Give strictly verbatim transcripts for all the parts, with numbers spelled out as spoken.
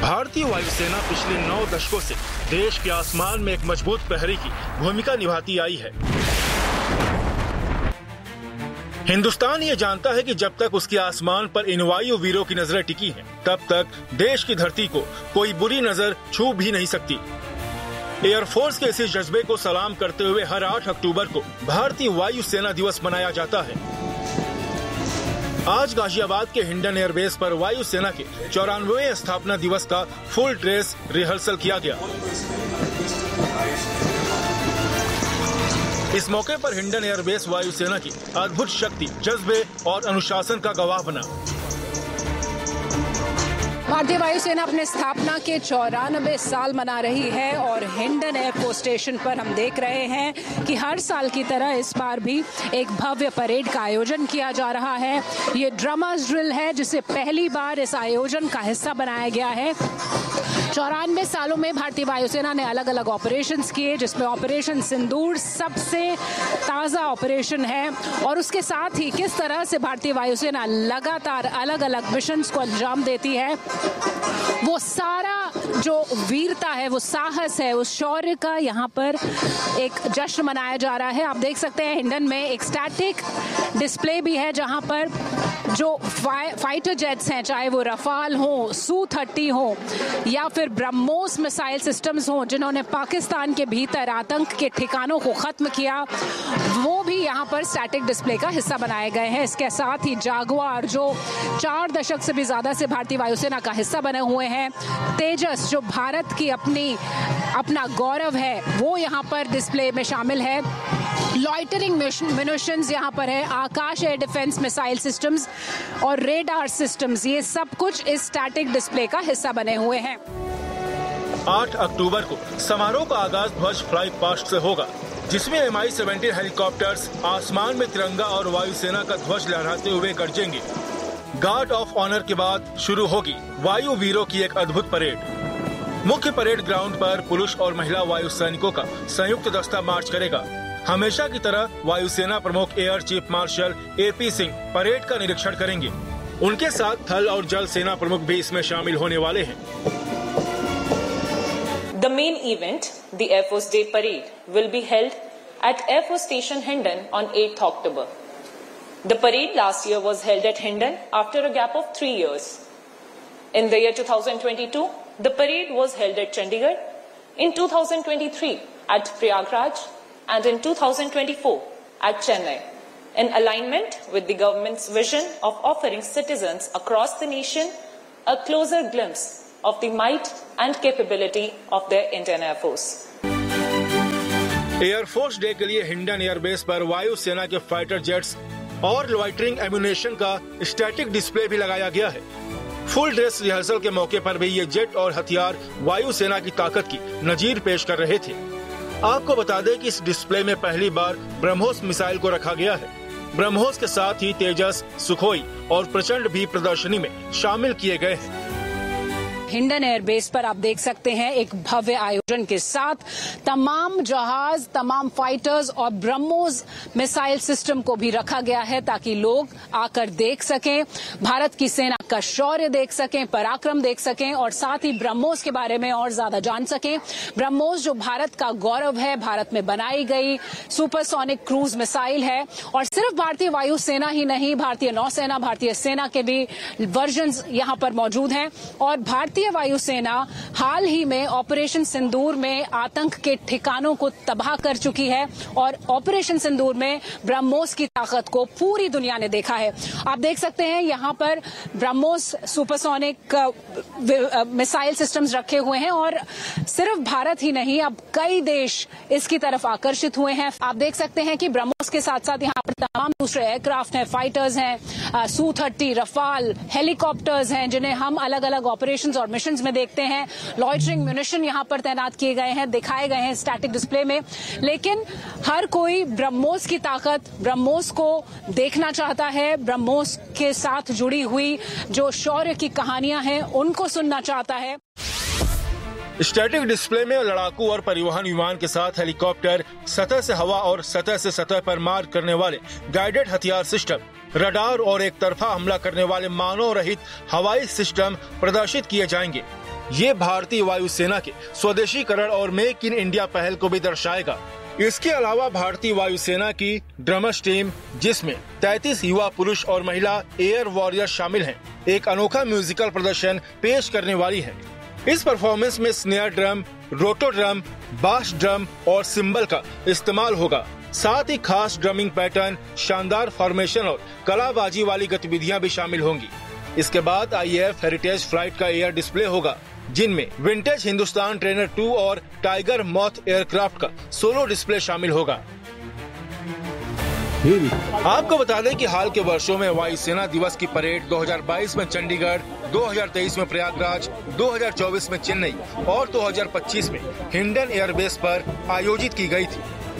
भारतीय वायुसेना पिछले नौ दशकों से देश के आसमान में एक मजबूत प्रहरी की भूमिका निभाती आई है। हिंदुस्तान ये जानता है कि जब तक उसके आसमान पर इन वायु वीरों की नजरें टिकी हैं, तब तक देश की धरती को कोई बुरी नजर छू भी नहीं सकती। एयरफोर्स के इसी जज्बे को सलाम करते हुए हर आठ अक्टूबर को भारतीय वायु सेना दिवस मनाया जाता है। आज गाजियाबाद के हिंडन एयरबेस पर वायु सेना के चौरानवें स्थापना दिवस का फुल ड्रेस रिहर्सल किया गया। इस मौके पर हिंडन एयरबेस वायुसेना की अद्भुत शक्ति, जज्बे और अनुशासन का गवाह बना। भारतीय वायुसेना अपने स्थापना के चौरानबे साल मना रही है और हिंडन एयरफोर्स स्टेशन पर हम देख रहे हैं कि हर साल की तरह इस बार भी एक भव्य परेड का आयोजन किया जा रहा है। ये ड्रमर्स ड्रिल है जिसे पहली बार इस आयोजन का हिस्सा बनाया गया है। चौरानवे सालों में भारतीय वायुसेना ने अलग अलग ऑपरेशंस किए, जिसमें ऑपरेशन सिंदूर सबसे ताज़ा ऑपरेशन है और उसके साथ ही किस तरह से भारतीय वायुसेना लगातार अलग अलग मिशंस को अंजाम देती है, वो सारा जो वीरता है, वो साहस है, उस शौर्य का यहाँ पर एक जश्न मनाया जा रहा है। आप देख सकते हैं हिंडन में एक स्टैटिक डिस्प्ले भी है जहाँ पर जो फाइटर जेट्स हैं, चाहे वो रफाल हो, सू थर्टी हो या फिर ब्रह्मोस मिसाइल सिस्टम्स हो, जिन्होंने पाकिस्तान के भीतर आतंक के ठिकानों को खत्म किया, वो भी यहाँ पर स्टैटिक डिस्प्ले का हिस्सा बनाए गए हैं। इसके साथ ही जागुआर जो चार दशक से भी ज्यादा से भारतीय वायुसेना का हिस्सा बने हुए हैं, तेजस जो भारत की अपनी अपना गौरव है, वो यहाँ पर डिस्प्ले में शामिल है। लॉइटरिंग म्यूनिशंस यहाँ पर है, आकाश एयर डिफेंस मिसाइल सिस्टम्स और रेडार सिस्टम्स, ये सब कुछ इस स्टैटिक डिस्प्ले का हिस्सा बने हुए हैं। आठ अक्टूबर को समारोह का आगाज ध्वज फ्लाई पास्ट से होगा, जिसमें एम आई सेवेंटीन हेलीकॉप्टर्स आसमान में तिरंगा और वायुसेना का ध्वज लहराते हुए गरजेंगे। गार्ड ऑफ ऑनर के बाद शुरू होगी वायु वीरों की एक अद्भुत परेड। मुख्य परेड ग्राउंड पर पुरुष और महिला वायु सैनिकों का संयुक्त दस्ता मार्च करेगा। हमेशा की तरह वायुसेना प्रमुख air chief marshal A P Singh parade का निरीक्षण करेंगे। उनके साथ थल और जल सेना प्रमुख भी इसमें शामिल होने वाले हैं। The main event, the Air Force Day Parade, will be held at Air Force Station Hindon on eighth October. The parade last year was held at Hindon after a gap of three years. In the year two thousand twenty-two, the parade was held at Chandigarh, in two thousand twenty-three at Prayagraj, and in two thousand twenty-four at Chennai, in alignment with the government's vision of offering citizens across the nation a closer glimpse of the might and capability of their Indian Air Force. Air force day के लिए Hindon airbase पर वायु सेना के fighter jets और loitering ammunition का static display भी लगाया गया है। फुल ड्रेस रिहर्सल के मौके पर भी ये जेट और हथियार वायु सेना की ताकत की नजीर पेश कर रहे थे। आपको बता दें कि इस डिस्प्ले में पहली बार ब्रह्मोस मिसाइल को रखा गया है। ब्रह्मोस के साथ ही तेजस, सुखोई और प्रचंड भी प्रदर्शनी में शामिल किए गए हैं। हिंडन एयरबेस पर आप देख सकते हैं एक भव्य आयोजन के साथ तमाम जहाज, तमाम फाइटर्स और ब्रह्मोस मिसाइल सिस्टम को भी रखा गया है ताकि लोग आकर देख सकें, भारत की सेना का शौर्य देख सकें, पराक्रम देख सकें और साथ ही ब्रह्मोस के बारे में और ज्यादा जान सकें। ब्रह्मोस जो भारत का गौरव है, भारत में बनाई गई सुपरसोनिक क्रूज मिसाइल है और सिर्फ भारतीय वायुसेना ही नहीं, भारतीय नौसेना, भारतीय सेना के भी वर्जन्स यहां पर मौजूद हैं और भारतीय वायुसेना हाल ही में ऑपरेशन सिंदूर में आतंक के ठिकानों को तबाह कर चुकी है और ऑपरेशन सिंदूर में ब्रह्मोस की ताकत को पूरी दुनिया ने देखा है। आप देख सकते हैं यहां पर ब्रह्मोस सुपरसोनिक मिसाइल सिस्टम्स रखे हुए हैं और सिर्फ भारत ही नहीं, अब कई देश इसकी तरफ आकर्षित हुए हैं। आप देख सकते हैं कि ब्रह्मोस के साथ साथ यहां पर तमाम दूसरे एयरक्राफ्ट हैं, फाइटर्स हैं, सू थर्टी, रफाल, हेलीकॉप्टर्स हैं जिन्हें हम अलग अलग ऑपरेशंस और मिशंस में देखते हैं। लॉइटरिंग म्यूनिशन यहां पर तैनात किए गए हैं, दिखाए गए हैं स्टैटिक डिस्प्ले में। लेकिन हर कोई ब्रह्मोस की ताकत, ब्रह्मोस को देखना चाहता है, ब्रह्मोस के साथ जुड़ी हुई जो शौर्य की कहानियां हैं उनको सुनना चाहता है। स्टैटिक डिस्प्ले में लड़ाकू और परिवहन विमान के साथ हेलीकॉप्टर, सतह से हवा और सतह से सतह पर मार करने वाले गाइडेड हथियार सिस्टम, रडार और एक तरफा हमला करने वाले मानव रहित हवाई सिस्टम प्रदर्शित किए जाएंगे। ये भारतीय वायुसेना के स्वदेशीकरण और मेक इन इंडिया पहल को भी दर्शाएगा। इसके अलावा भारतीय वायुसेना की ड्रमर्स टीम, जिसमें तैंतीस युवा पुरुष और महिला एयर वॉरियर शामिल हैं, एक अनोखा म्यूजिकल प्रदर्शन पेश करने वाली है। इस परफॉर्मेंस में स्नेयर ड्रम, रोटो ड्रम, बास ड्रम और सिंबल का इस्तेमाल होगा। साथ ही खास ड्रमिंग पैटर्न, शानदार फॉर्मेशन और कलाबाजी वाली गतिविधियां भी शामिल होंगी। इसके बाद आई ए एफ हेरिटेज फ्लाइट का एयर डिस्प्ले होगा, जिनमें विंटेज हिंदुस्तान ट्रेनर टू और टाइगर मॉथ एयरक्राफ्ट का सोलो डिस्प्ले शामिल होगा। आपको बता दें कि हाल के वर्षों में वायुसेना दिवस की परेड दो हज़ार बाईस में चंडीगढ़, दो हज़ार तेईस में प्रयागराज, दो हज़ार चौबीस में चेन्नई और दो हज़ार पच्चीस में हिंडन एयरबेस पर आयोजित की गई थी।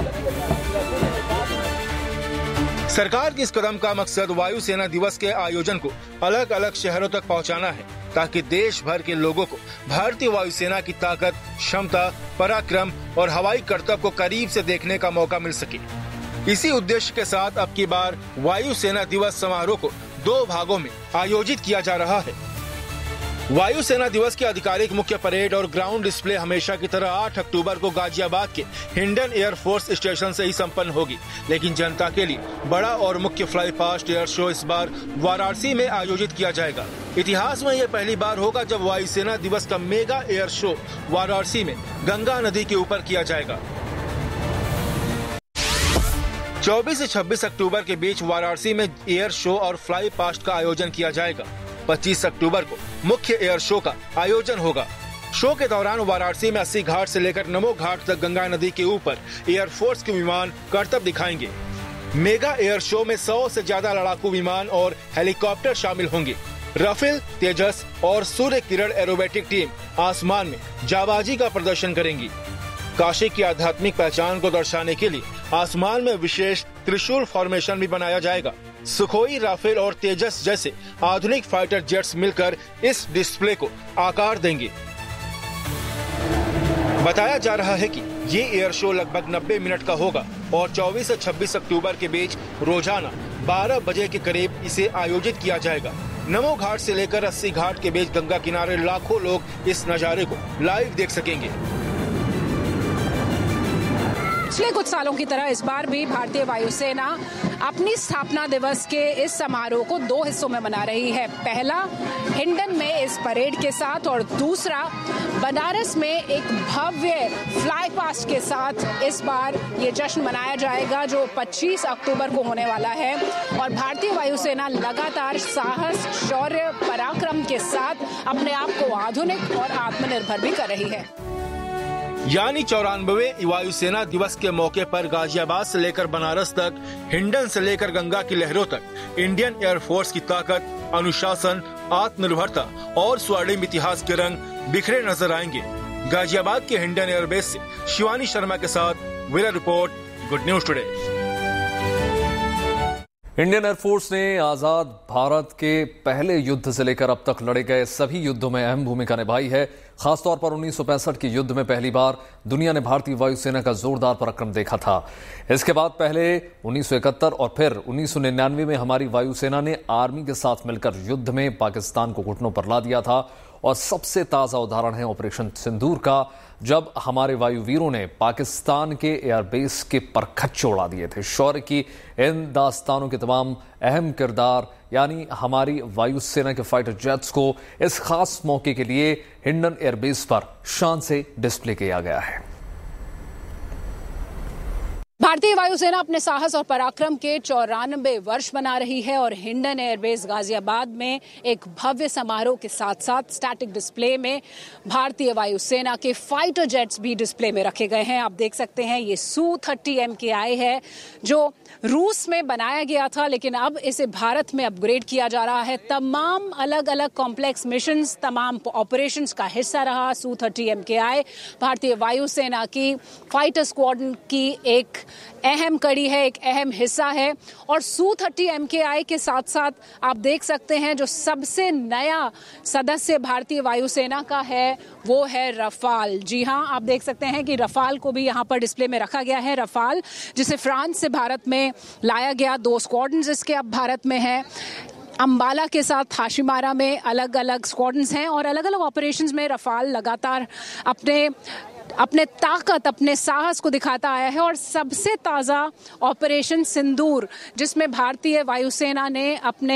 सरकार के इस कदम का मकसद वायुसेना दिवस के आयोजन को अलग अलग शहरों तक पहुंचाना है, ताकि देश भर के लोगों को भारतीय वायुसेना की ताकत, क्षमता, पराक्रम और हवाई करतब को करीब से देखने का मौका मिल सके। इसी उद्देश्य के साथ अब की बार वायुसेना दिवस समारोह को दो भागों में आयोजित किया जा रहा है। वायुसेना दिवस की आधिकारिक मुख्य परेड और ग्राउंड डिस्प्ले हमेशा की तरह आठ अक्टूबर को गाजियाबाद के हिंडन एयरफोर्स स्टेशन से ही संपन्न होगी, लेकिन जनता के लिए बड़ा और मुख्य फ्लाई पास्ट एयर शो इस बार वाराणसी में आयोजित किया जाएगा। इतिहास में यह पहली बार होगा जब वायुसेना दिवस का मेगा एयर शो वाराणसी में गंगा नदी के ऊपर किया जाएगा। चौबीस से छब्बीस अक्टूबर के बीच वाराणसी में एयर शो और फ्लाई पास्ट का आयोजन किया जाएगा। पच्चीस अक्टूबर को मुख्य एयर शो का आयोजन होगा। शो के दौरान वाराणसी में अस्सी घाट से लेकर नमो घाट तक गंगा नदी के ऊपर एयरफोर्स के विमान करतब दिखाएंगे। मेगा एयर शो में सौ से ज्यादा लड़ाकू विमान और हेलीकॉप्टर शामिल होंगे। राफेल, तेजस और सूर्य किरण एरोबेटिक टीम आसमान में जाबाजी का प्रदर्शन करेंगी। काशी की आध्यात्मिक पहचान को दर्शाने के लिए आसमान में विशेष त्रिशूल फॉर्मेशन भी बनाया जाएगा। सुखोई, राफेल और तेजस जैसे आधुनिक फाइटर जेट्स मिलकर इस डिस्प्ले को आकार देंगे। बताया जा रहा है कि ये एयर शो लगभग नब्बे मिनट का होगा और चौबीस से छब्बीस अक्टूबर के बीच रोजाना बारह बजे के करीब इसे आयोजित किया जाएगा। नमो घाट से लेकर अस्सी घाट के बीच गंगा किनारे लाखों लोग इस नजारे को लाइव देख सकेंगे। पिछले कुछ सालों की तरह इस बार भी भारतीय वायुसेना अपनी स्थापना दिवस के इस समारोह को दो हिस्सों में मना रही है। पहला हिंडन में इस परेड के साथ और दूसरा बनारस में एक भव्य फ्लाई पास्ट के साथ इस बार ये जश्न मनाया जाएगा, जो पच्चीस अक्टूबर को होने वाला है। और भारतीय वायुसेना लगातार साहस, शौर्य, पराक्रम के साथ अपने आप को आधुनिक और आत्मनिर्भर भी कर रही है। यानी चौरानवे वायुसेना दिवस के मौके पर गाजियाबाद से लेकर बनारस तक, हिंडन से लेकर गंगा की लहरों तक इंडियन एयरफोर्स की ताकत, अनुशासन, आत्मनिर्भरता और स्वर्णिम इतिहास के रंग बिखरे नजर आएंगे। गाजियाबाद के हिंडन एयरबेस से शिवानी शर्मा के साथ bureau report, good news today. Indian air force ने आजाद भारत के पहले युद्ध से लेकर अब तक लड़े गए सभी युद्धों में अहम भूमिका निभाई है। खासतौर पर उन्नीस सौ पैंसठ के युद्ध में पहली बार दुनिया ने भारतीय वायुसेना का जोरदार पराक्रम देखा था। इसके बाद पहले उन्नीस सौ इकहत्तर और फिर उन्नीस सौ निन्यानवे में हमारी वायुसेना ने आर्मी के साथ मिलकर युद्ध में पाकिस्तान को घुटनों पर ला दिया था। और सबसे ताजा उदाहरण है ऑपरेशन सिंदूर का, जब हमारे वायुवीरों ने पाकिस्तान के एयरबेस के परखच्चे उड़ा दिए थे। शौर्य की इन दास्तानों के तमाम अहम किरदार यानी हमारी वायुसेना के फाइटर जेट्स को इस खास मौके के लिए हिंडन एयरबेस पर शान से डिस्प्ले किया गया है। भारतीय वायुसेना अपने साहस और पराक्रम के चौरानबे वर्ष मना रही है और हिंडन एयरबेस गाजियाबाद में एक भव्य समारोह के साथ साथ स्टैटिक डिस्प्ले में भारतीय वायुसेना के फाइटर जेट्स भी डिस्प्ले में रखे गए हैं। आप देख सकते हैं ये सू थर्टी एम के आई है, जो रूस में बनाया गया था, लेकिन अब इसे भारत में अपग्रेड किया जा रहा है। तमाम अलग अलग कॉम्प्लेक्स मिशंस, तमाम ऑपरेशंस का हिस्सा रहा सू थर्टी एम के आई। भारतीय वायुसेना की फाइटर स्क्वाड्रन की एक अहम कड़ी है, एक अहम हिस्सा है। और सू थर्टी एम के आई के साथ साथ आप देख सकते हैं जो सबसे नया सदस्य भारतीय वायुसेना का है वो है रफाल। जी हां, आप देख सकते हैं कि रफाल को भी यहां पर डिस्प्ले में रखा गया है। रफाल जिसे फ्रांस से भारत में लाया गया, दो स्क्वाड्रन इसके अब भारत में है। अंबाला के साथ हाशिमारा में अलग अलग स्क्वाड्रन्स हैं और अलग अलग ऑपरेशंस में रफाल लगातार अपने अपने ताकत अपने साहस को दिखाता आया है। और सबसे ताज़ा ऑपरेशन सिंदूर, जिसमें भारतीय वायुसेना ने अपने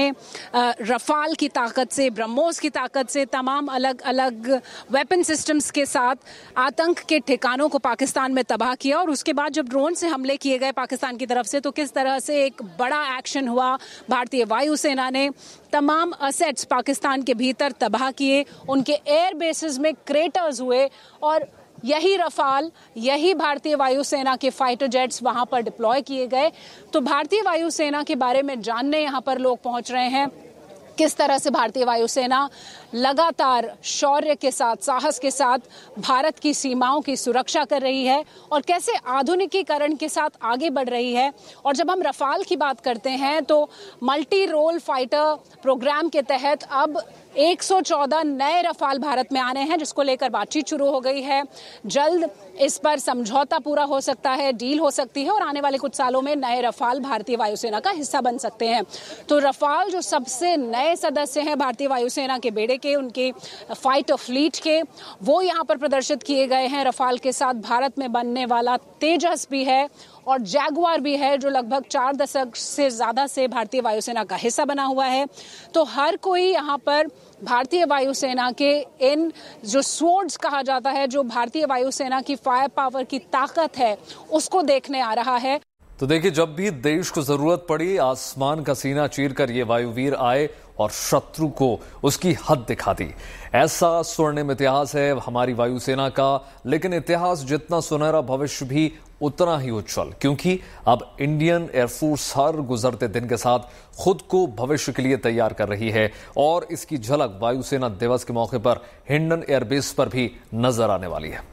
रफाल की ताकत से, ब्रह्मोस की ताकत से, तमाम अलग अलग वेपन सिस्टम्स के साथ आतंक के ठिकानों को पाकिस्तान में तबाह किया। और उसके बाद जब ड्रोन से हमले किए गए पाकिस्तान की तरफ से, तो किस तरह से एक बड़ा एक्शन हुआ। भारतीय वायुसेना ने तमाम असेट्स पाकिस्तान के भीतर तबाह किए, उनके एयर बेसिस में क्रेटर्स हुए और यही रफाल, यही भारतीय वायुसेना के फाइटर जेट्स वहां पर डिप्लॉय किए गए। तो भारतीय वायुसेना के बारे में जानने यहां पर लोग पहुंच रहे हैं, किस तरह से भारतीय वायुसेना लगातार शौर्य के साथ, साहस के साथ भारत की सीमाओं की सुरक्षा कर रही है और कैसे आधुनिकीकरण के साथ आगे बढ़ रही है। और जब हम रफाल की बात करते हैं तो मल्टी रोल फाइटर प्रोग्राम के तहत अब एक सौ चौदह नए रफाल भारत में आने हैं, जिसको लेकर बातचीत शुरू हो गई है। जल्द इस पर समझौता पूरा हो सकता है, डील हो सकती है और आने वाले कुछ सालों में नए रफाल भारतीय वायुसेना का हिस्सा बन सकते हैं। तो रफाल जो सबसे नए सदस्य हैं भारतीय वायुसेना के बेड़े के, उनके फाइटर फ्लीट के, वो यहाँ पर प्रदर्शित किए गए हैं। रफाल के साथ भारत में बनने वाला तेजस भी है और जैगुआर भी है, जो लगभग चार दशक से ज्यादा से भारतीय वायुसेना का हिस्सा बना हुआ है। तो हर कोई यहाँ पर भारतीय वायुसेना के इन जो स्वॉर्ड्स कहा जाता है, जो भारतीय वायुसेना की फायर पावर की ताकत है, उसको देखने आ रहा है। तो देखिए, जब भी देश को जरूरत पड़ी, आसमान का सीना चीरकर ये वायुवीर आए और शत्रु को उसकी हद दिखा दी। ऐसा स्वर्णिम इतिहास है हमारी वायुसेना का, लेकिन इतिहास जितना सुनहरा, भविष्य भी उतना ही उज्जवल, क्योंकि अब इंडियन एयरफोर्स हर गुजरते दिन के साथ खुद को भविष्य के लिए तैयार कर रही है। और इसकी झलक वायुसेना दिवस के मौके पर हिंडन एयरबेस पर भी नजर आने वाली है।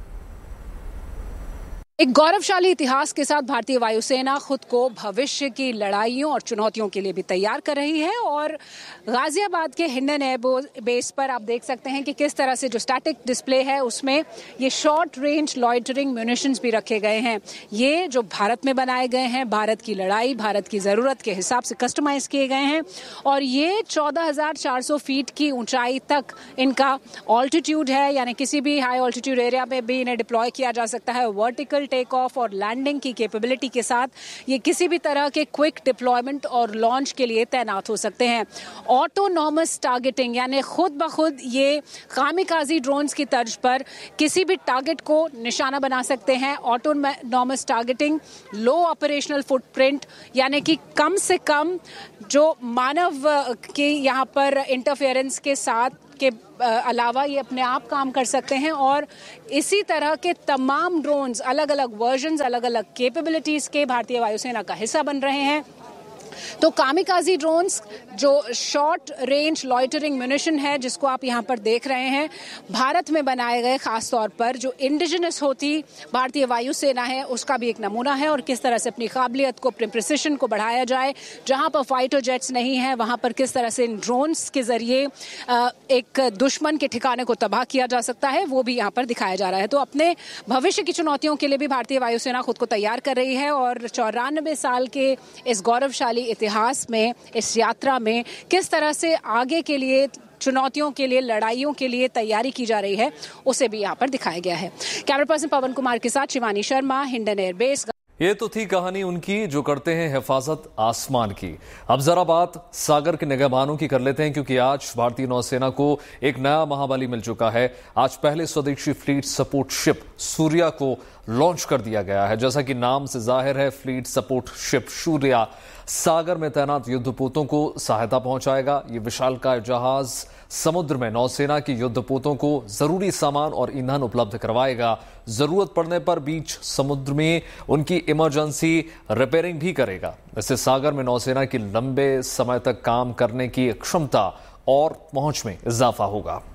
एक गौरवशाली इतिहास के साथ भारतीय वायुसेना खुद को भविष्य की लड़ाइयों और चुनौतियों के लिए भी तैयार कर रही है। और गाजियाबाद के हिंडन एयर बेस पर आप देख सकते हैं कि किस तरह से जो स्टैटिक डिस्प्ले है, उसमें ये शॉर्ट रेंज लॉइटरिंग म्यूनिशंस भी रखे गए हैं। ये जो भारत में बनाए गए हैं, भारत की लड़ाई, भारत की ज़रूरत के हिसाब से कस्टमाइज किए गए हैं। और ये चौदह हज़ार चार सौ फीट की ऊंचाई तक इनका ऑल्टीट्यूड है, यानी किसी भी हाई ऑल्टीट्यूड एरिया में भी इन्हें डिप्लॉय किया जा सकता है। वर्टिकल टेक ऑफ और लैंडिंग की कैपेबिलिटी के साथ ये किसी भी तरह के क्विक डिप्लॉयमेंट और लॉन्च के लिए तैनात हो सकते हैं। ऑटोनॉमस टारगेटिंग, यानी खुद ब खुद ये कामिकाजी ड्रोन्स की तर्ज पर किसी भी टारगेट को निशाना बना सकते हैं। ऑटोनॉमस टारगेटिंग, लो ऑपरेशनल फुटप्रिंट, यानी कि कम से कम जो मानव के यहाँ पर इंटरफेरेंस के साथ के अलावा ये अपने आप काम कर सकते हैं। और इसी तरह के तमाम ड्रोन्स, अलग अलग वर्जन्स, अलग अलग कैपेबिलिटीज के भारतीय वायुसेना का हिस्सा बन रहे हैं। तो कामिकाजी ड्रोन्स जो शॉर्ट रेंज लॉइटरिंग म्यूनिशन है, जिसको आप यहाँ पर देख रहे हैं, भारत में बनाए गए, खास तौर पर जो इंडिजिनस होती भारतीय वायुसेना है, उसका भी एक नमूना है। और किस तरह से अपनी काबिलियत को, अपने प्रिसिशन को बढ़ाया जाए, जहाँ पर फाइटर जेट्स नहीं है वहाँ पर किस तरह से इन ड्रोन्स के जरिए एक दुश्मन के ठिकाने को तबाह किया जा सकता है, वो भी यहाँ पर दिखाया जा रहा है। तो अपने भविष्य की चुनौतियों के लिए भी भारतीय वायुसेना खुद को तैयार कर रही है। और चौरानबे साल के इस गौरवशाली इतिहास में, इस यात्रा में किस तरह से आगे के लिए, चुनौतियों के लिए, लड़ाइयों के लिए तैयारी की जा रही है, उसे भी यहाँ पर दिखाया गया है। कैमरा पर्सन पवन कुमार के साथ शिवानी शर्मा, हिंडन एयरबेस। ये तो थी कहानी उनकी जो करते हैं हिफाजत आसमान की। अब जरा बात सागर के निगहबानों की कर लेते हैं, क्योंकि आज भारतीय नौसेना को एक नया महाबली मिल चुका है। आज पहले स्वदेशी फ्लीट सपोर्ट शिप सूर्या को लॉन्च कर दिया गया है। जैसा कि नाम से जाहिर है, फ्लीट सपोर्ट शिप सूर्या सागर में तैनात युद्धपोतों को सहायता पहुंचाएगा। ये विशालकाय जहाज समुद्र में नौसेना की युद्धपोतों को जरूरी सामान और ईंधन उपलब्ध करवाएगा। जरूरत पड़ने पर बीच समुद्र में उनकी इमरजेंसी रिपेयरिंग भी करेगा। इससे सागर में नौसेना की लंबे समय तक काम करने की क्षमता और पहुंच में इजाफा होगा।